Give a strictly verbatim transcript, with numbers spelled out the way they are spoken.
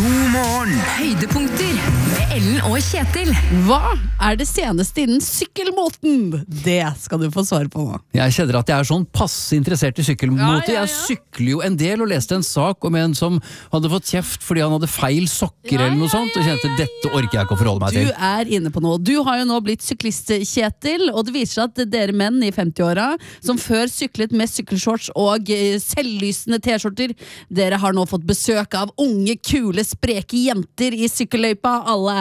God morgen! Høydepunkter med Ellen og Kjetil. Hva er det seneste innen sykkelmoten? Det skal du få svar på nå. Jeg kjenner at jeg er sånn passe interessert i sykkelmote. Ja, ja, ja. Jeg sykler jo en del og leste en sak om en som hadde fått kjeft fordi han hadde feil sokker Ja, eller noe ja, sånt, og kjente dette orker jeg ikke å forholde meg Du til. er inne på noe. Du har jo nå blitt syklist, Kjetil, og det viser seg at dere menn i femti-åra, som før syklet med sykkelshorts og eh, selvlysende t-skjorter, dere har nå fått besøk av unge, kule, spreke jenter i sykkelløypa. Alle